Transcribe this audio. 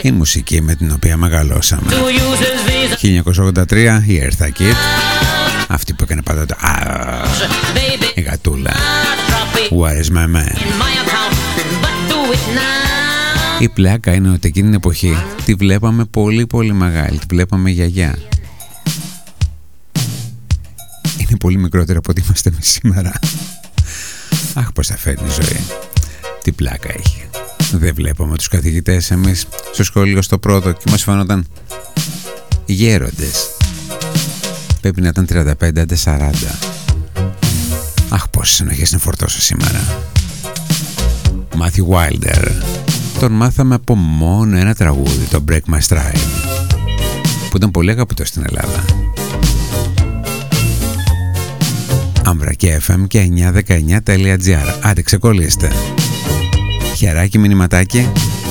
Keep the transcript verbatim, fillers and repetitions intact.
Η μουσική με την οποία μεγαλώσαμε. χίλια εννιακόσια ογδόντα τρία η Eartha Kitt, αυτή που έκανε πάντα το η γατούλα. Where is my man? Η πλάκα είναι ότι εκείνη την εποχή τη βλέπαμε πολύ πολύ μεγάλη, τη βλέπαμε γιαγιά. Είναι πολύ μικρότερη από ό,τι είμαστε εμείς σήμερα. Αχ, πως θα φέρνει η ζωή. Τι πλάκα έχει. Δεν βλέπαμε τους καθηγητές εμείς στο σχολείο στο πρώτο και μας φαίνονταν γέροντες. Πρέπει να ήταν τριάντα πέντε άντε σαράντα. Αχ, πόσες ενοχές να φορτώσω σήμερα. Matthew Wilder. Τον μάθαμε από μόνο ένα τραγούδι, το Break My Stride, που ήταν πολύ αγαπητό στην Ελλάδα. Αμβρακέ εφ εμ και εννιακόσια δεκαεννιά τελεία τζι άρ. Άντε, ξεκολλήστε. Χεράκι, μηνυματάκι.